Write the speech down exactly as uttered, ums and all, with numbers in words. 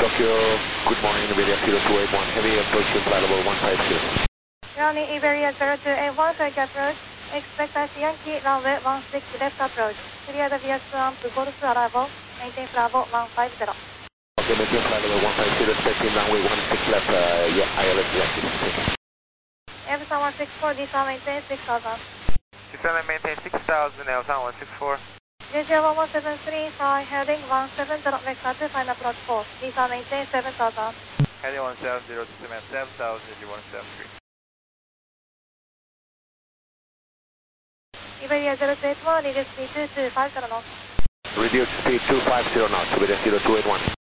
Tokyo, good morning, Iberia zero two eight one, heavy approach to flight level one five zero. Grounding Iberia zero two eight one, take approach, expect I C Yankee, runway one six left approach, clear the V S ramp, Golf arrival, maintain Bravo one five zero. Okay, maintain flight level one five zero, expecting runway one six left, uh, yeah, I L S Yankee. Everson one six four, descend maintain six thousand. Descend maintain six thousand, Elsan one six four. J J one one seven three, fly heading one seven zero, vector two, final approach four, descend maintain seven thousand. Heading one seven zero, descend seven thousand, one seven three. Iberia zero two eight one, reduce speed to two five zero knots. Reduce speed two five zero knots, Iberia zero two eight one.